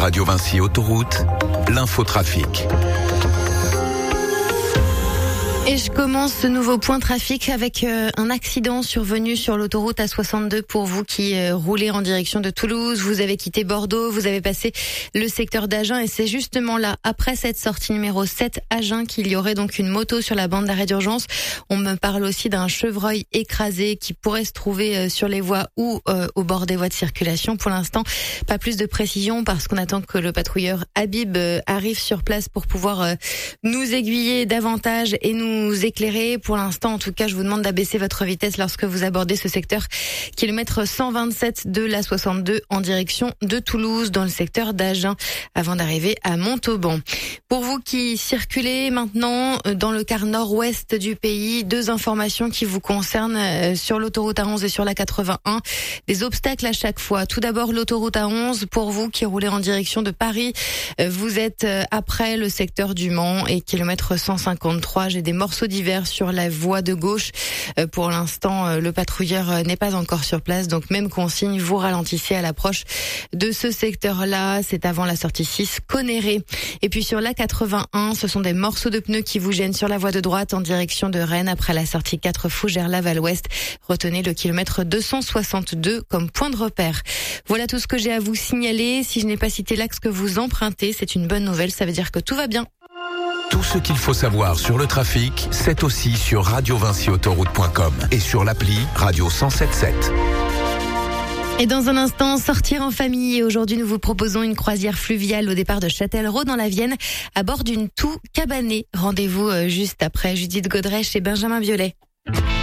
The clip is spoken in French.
Radio Vinci Autoroute, l'infotrafic. Et je commence ce nouveau point trafic avec un accident survenu sur l'autoroute A62 pour vous qui roulez en direction de Toulouse. Vous avez quitté Bordeaux, vous avez passé le secteur d'Agen et c'est justement là, après cette sortie numéro 7 Agen, qu'il y aurait donc une moto sur la bande d'arrêt d'urgence. On me parle aussi d'un chevreuil écrasé qui pourrait se trouver sur les voies ou au bord des voies de circulation. Pour l'instant, pas plus de précision parce qu'on attend que le patrouilleur Habib arrive sur place pour pouvoir nous aiguiller davantage et nous éclairer. Pour l'instant, en tout cas, je vous demande d'abaisser votre vitesse lorsque vous abordez ce secteur kilomètre 127 de la 62 en direction de Toulouse dans le secteur d'Agen avant d'arriver à Montauban. Pour vous qui circulez maintenant dans le quart nord-ouest du pays, deux informations qui vous concernent sur l'autoroute A11 et sur la 81. Des obstacles à chaque fois. Tout d'abord, l'autoroute A11, pour vous qui roulez en direction de Paris, vous êtes après le secteur du Mans et kilomètre 153. J'ai des morceaux divers sur la voie de gauche. Pour l'instant, le patrouilleur n'est pas encore sur place, donc même consigne, vous ralentissez à l'approche de ce secteur-là. C'est avant la sortie 6 Conéré. Et puis sur la 81, ce sont des morceaux de pneus qui vous gênent sur la voie de droite en direction de Rennes après la sortie 4 Fougères-Laval-Ouest. Retenez le kilomètre 262 comme point de repère. Voilà tout ce que j'ai à vous signaler. Si je n'ai pas cité l'axe que vous empruntez, c'est une bonne nouvelle, ça veut dire que tout va bien. Tout ce qu'il faut savoir sur le trafic, c'est aussi sur radiovinciautoroute.com et sur l'appli Radio 107.7. Et dans un instant, sortir en famille. Et aujourd'hui, nous vous proposons une croisière fluviale au départ de Châtellerault dans la Vienne à bord d'une toux cabanée. Rendez-vous juste après Judith Godrèche et Benjamin Biolay.